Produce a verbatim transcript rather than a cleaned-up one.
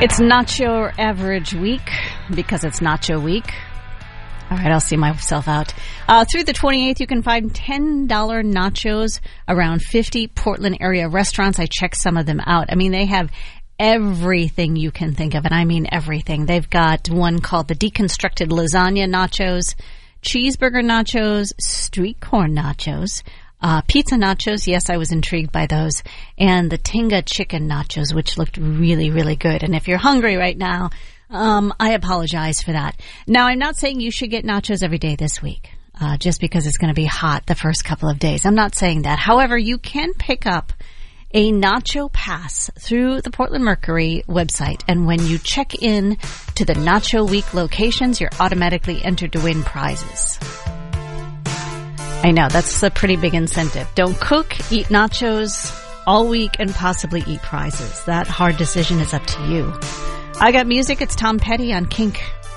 It's Nacho Average Week because it's Nacho Week. All right, I'll see myself out. Uh, through the twenty-eighth, you can find ten dollar nachos around fifty Portland area restaurants. I checked some of them out. I mean, they have everything you can think of, and I mean everything. They've got one called the Deconstructed Lasagna Nachos, Cheeseburger Nachos, Street Corn Nachos, uh, Pizza Nachos. Yes, I was intrigued by those. And the Tinga Chicken Nachos, which looked really, really good. And if you're hungry right now, Um, I apologize for that. Now, I'm not saying you should get nachos every day this week, uh, just because it's going to be hot the first couple of days. I'm not saying that. However, you can pick up a nacho pass through the Portland Mercury website. And when you check in to the Nacho Week locations, you're automatically entered to win prizes. I know, that's a pretty big incentive. Don't cook, eat nachos all week, and possibly eat prizes. That hard decision is up to you. I got music. It's Tom Petty on Kink